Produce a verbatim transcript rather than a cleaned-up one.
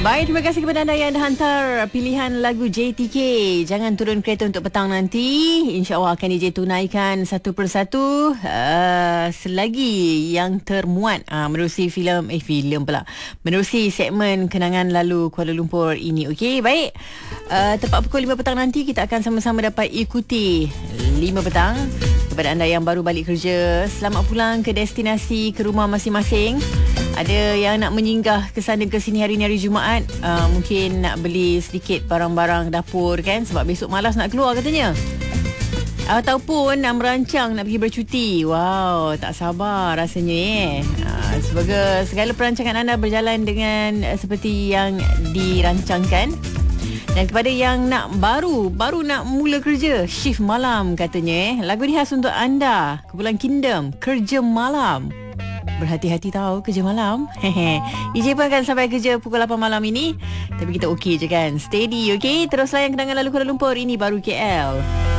Baik, terima kasih kepada anda yang dah hantar pilihan lagu J T K. Jangan turun kereta untuk petang nanti. InsyaAllah akan D J tunaikan satu persatu uh, selagi yang termuat uh, menerusi filem, eh filem pula, menerusi segmen Kenangan Lalu Kuala Lumpur ini. Okey, baik. Uh, tepat pukul lima petang nanti kita akan sama-sama dapat ikuti lima petang. Kepada anda yang baru balik kerja, selamat pulang ke destinasi, ke rumah masing-masing. Ada yang nak menyinggah ke sana ke sini hari ni hari Jumaat, uh, mungkin nak beli sedikit barang-barang dapur kan, sebab besok malas nak keluar katanya. Ataupun nak merancang nak pergi bercuti. Wow, tak sabar rasanya eh. Uh, sebagai segala perancangan anda berjalan dengan uh, seperti yang dirancangkan. Dan kepada yang nak baru Baru nak mula kerja, shift malam katanya eh, lagu ni khas untuk anda, Kumpulan Kingdom, Kerja Malam. Berhati-hati tahu kerja malam. D J pun akan sampai kerja pukul lapan malam ini. Tapi kita okey je kan, steady. Okey, terus layan Kenangan Lalu Kuala Lumpur. Ini baru K L.